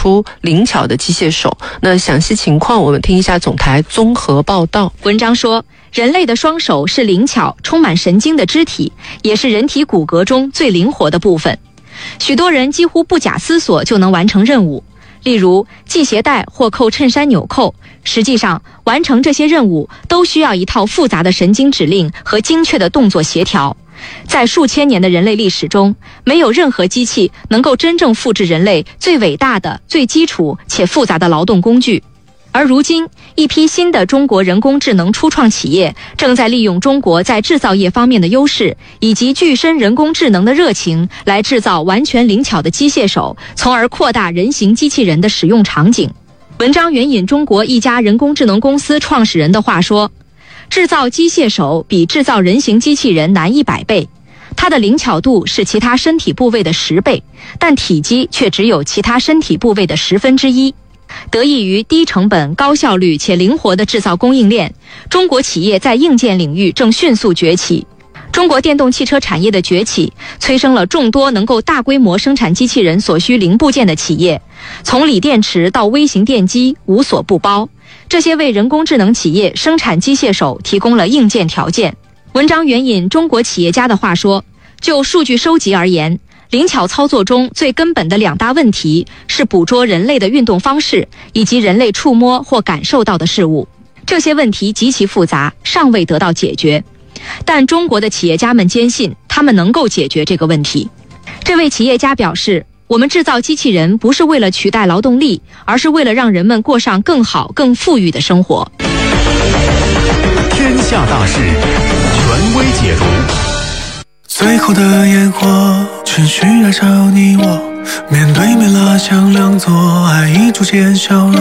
出灵巧的机械手。那详细情况我们听一下总台综合报道。 文章说，人类的双手是灵巧、充满神经的肢体，也是人体骨骼中最灵活的部分。许多人几乎不假思索就能完成任务，例如系鞋带或扣衬衫纽扣。实际上，完成这些任务都需要一套复杂的神经指令和精确的动作协调。在数千年的人类历史中，没有任何机器能够真正复制人类最伟大的、最基础且复杂的劳动工具。而如今，一批新的中国人工智能初创企业正在利用中国在制造业方面的优势，以及具身人工智能的热情，来制造完全灵巧的机械手，从而扩大人形机器人的使用场景。文章援引中国一家人工智能公司创始人的话说，制造机械手比制造人形机器人难100倍，它的灵巧度是其他身体部位的10倍，但体积却只有其他身体部位的1/10。得益于低成本、高效率且灵活的制造供应链，中国企业在硬件领域正迅速崛起。中国电动汽车产业的崛起，催生了众多能够大规模生产机器人所需零部件的企业，从锂电池到微型电机无所不包。这些为人工智能企业生产机械手提供了硬件条件。文章援引中国企业家的话说，就数据收集而言，灵巧操作中最根本的2大问题是捕捉人类的运动方式，以及人类触摸或感受到的事物。这些问题极其复杂，尚未得到解决。但中国的企业家们坚信，他们能够解决这个问题。这位企业家表示，我们制造机器人不是为了取代劳动力，而是为了让人们过上更好、更富裕的生活。 天下大事，权威解读。 最后的烟火，持续燃烧你我，面对面拉响两座，爱已逐渐消落。